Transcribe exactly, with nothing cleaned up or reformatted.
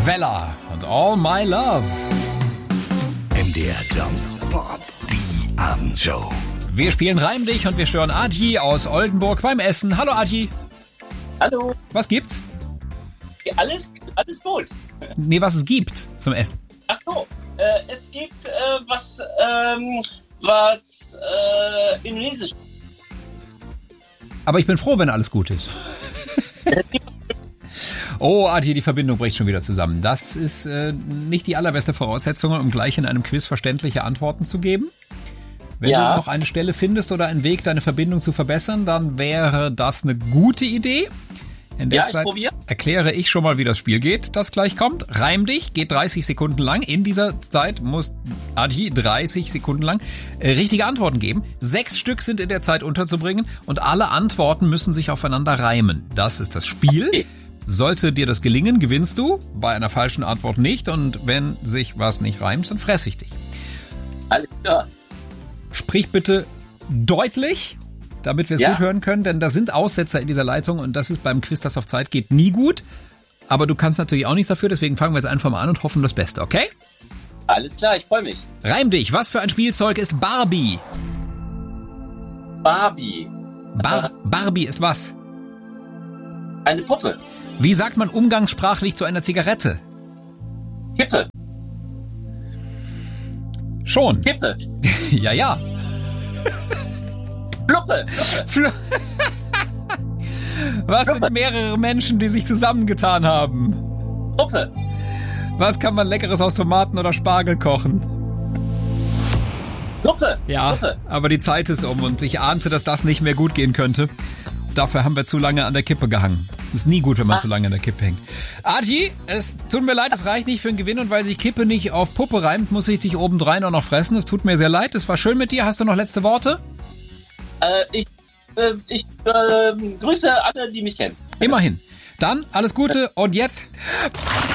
Vella und All My Love. M D R Jump Pop, die Abendshow. Wir spielen Reim dich und wir stören Adi aus Oldenburg beim Essen. Hallo Adi. Hallo. Was gibt's? Alles, alles gut. Nee, was es gibt zum Essen. Ach so, äh, es gibt äh, was, ähm, was äh, Indonesisch. Aber ich bin froh, wenn alles gut ist. Oh, Adi, die Verbindung bricht schon wieder zusammen. Das ist äh, nicht die allerbeste Voraussetzung, um gleich in einem Quiz verständliche Antworten zu geben. Wenn Ja. du noch eine Stelle findest oder einen Weg, deine Verbindung zu verbessern, dann wäre das eine gute Idee. In der Ja, ich Zeit probier. erkläre ich schon mal, wie das Spiel geht, das gleich kommt. Reim dich, geht dreißig Sekunden lang. In dieser Zeit muss Adi dreißig Sekunden lang äh, richtige Antworten geben. Sechs Stück sind in der Zeit unterzubringen und alle Antworten müssen sich aufeinander reimen. Das ist das Spiel. Okay. Sollte dir das gelingen, gewinnst du. Bei einer falschen Antwort nicht. Und wenn sich was nicht reimt, dann fress ich dich. Alles klar. Sprich bitte deutlich, damit wir es Ja. gut hören können, denn da sind Aussetzer in dieser Leitung und das ist beim Quiz, das auf Zeit geht, nie gut. Aber du kannst natürlich auch nichts dafür, deswegen fangen wir jetzt einfach mal an und hoffen das Beste, okay? Alles klar, ich freue mich. Reim dich, was für ein Spielzeug ist Barbie? Barbie. Bar- Barbie ist was? Eine Puppe. Wie sagt man umgangssprachlich zu einer Zigarette? Kippe. Schon. Kippe. Ja, ja. Fluppe. Fluppe. Fl- Was sind mehrere Menschen, die sich zusammengetan haben? Puppe. Was kann man Leckeres aus Tomaten oder Spargel kochen? Suppe. Ja, Suppe. aber die Zeit ist um und ich ahnte, dass das nicht mehr gut gehen könnte. Dafür haben wir zu lange an der Kippe gehangen. Ist nie gut, wenn man Ah. zu lange an der Kippe hängt. Adi, es tut mir leid, es reicht nicht für einen Gewinn und weil sich Kippe nicht auf Puppe reimt, muss ich dich obendrein auch noch fressen. Es tut mir sehr leid, es war schön mit dir. Hast du noch letzte Worte? Äh, ich äh, ich äh, grüße alle, die mich kennen. Immerhin. Dann alles Gute und jetzt